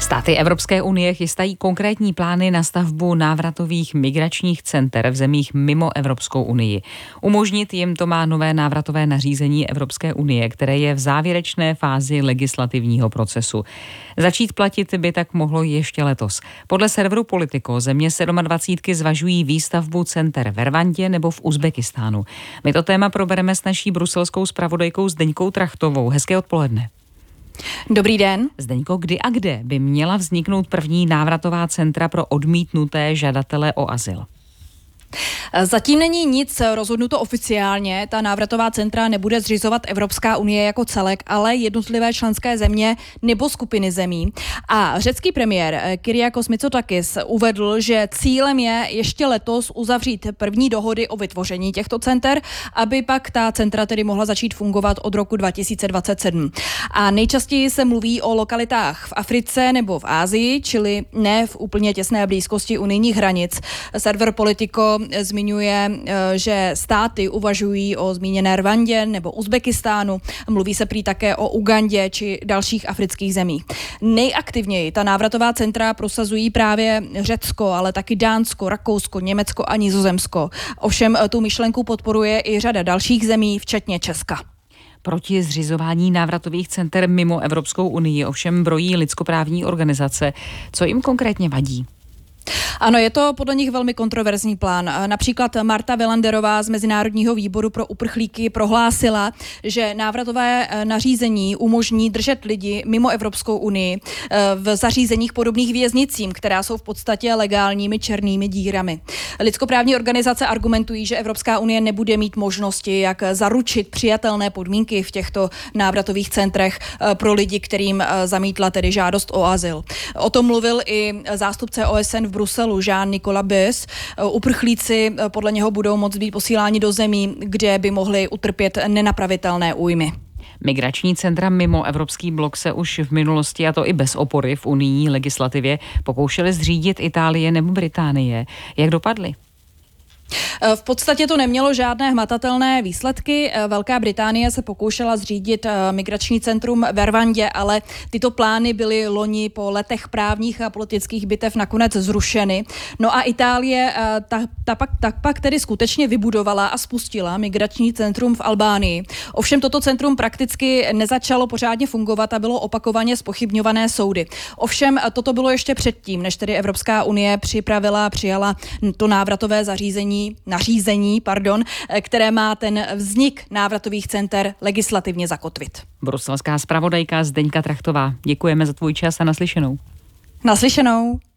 Státy Evropské unie chystají konkrétní plány na stavbu návratových migračních center v zemích mimo Evropskou unii. Umožnit jim to má nové návratové nařízení Evropské unie, které je v závěrečné fázi legislativního procesu. Začít platit by tak mohlo ještě letos. Podle serveru Politico země 27 zvažují výstavbu center v Rwandě nebo v Uzbekistánu. My to téma probereme s naší bruselskou zpravodajkou Zdeňkou Trachtovou. Hezké odpoledne. Dobrý den. Zdeňko, kdy a kde by měla vzniknout první návratová centra pro odmítnuté žadatele o azyl? Zatím není nic rozhodnuto oficiálně. Ta návratová centra nebude zřizovat Evropská unie jako celek, ale jednotlivé členské země nebo skupiny zemí. A řecký premiér Kyriakos Mitsotakis uvedl, že cílem je ještě letos uzavřít první dohody o vytvoření těchto center, aby pak ta centra tedy mohla začít fungovat od roku 2027. A nejčastěji se mluví o lokalitách v Africe nebo v Asii, čili ne v úplně těsné blízkosti unijních hranic. Server Politico zmiňuje, že státy uvažují o zmíněné Rwandě nebo Uzbekistánu. Mluví se prý také o Ugandě či dalších afrických zemích. Nejaktivněji ta návratová centra prosazují právě Řecko, ale taky Dánsko, Rakousko, Německo a Nizozemsko. Ovšem tu myšlenku podporuje i řada dalších zemí, včetně Česka. Proti zřizování návratových center mimo Evropskou unii ovšem brojí lidskoprávní organizace. Co jim konkrétně vadí? Ano, je to podle nich velmi kontroverzní plán. Například Marta Velanderová z Mezinárodního výboru pro uprchlíky prohlásila, že návratové nařízení umožní držet lidi mimo Evropskou unii v zařízeních podobných věznicím, která jsou v podstatě legálními černými dírami. Lidskoprávní organizace argumentují, že Evropská unie nebude mít možnosti, jak zaručit přijatelné podmínky v těchto návratových centrech pro lidi, kterým zamítla tedy žádost o azyl. O tom mluvil i zástupce OSN v Bruselu Jean-Nicolas Bes. Uprchlíci podle něho budou moct být posíláni do zemí, kde by mohli utrpět nenapravitelné újmy. Migrační centra mimo Evropský blok se už v minulosti, a to i bez opory v unijní legislativě, pokoušely zřídit Itálie nebo Británie. Jak dopadly? V podstatě to nemělo žádné hmatatelné výsledky. Velká Británie se pokoušela zřídit migrační centrum v Rwandě, ale tyto plány byly loni po letech právních a politických bitev nakonec zrušeny. No a Itálie pak tedy skutečně vybudovala a spustila migrační centrum v Albánii. Ovšem toto centrum prakticky nezačalo pořádně fungovat a bylo opakovaně zpochybňované soudy. Ovšem toto bylo ještě předtím, než tedy Evropská unie přijala to návratové nařízení, které má ten vznik návratových center legislativně zakotvit. Bruselská zpravodajka Zdeňka Trachtová. Děkujeme za tvůj čas a naslyšenou. Naslyšenou.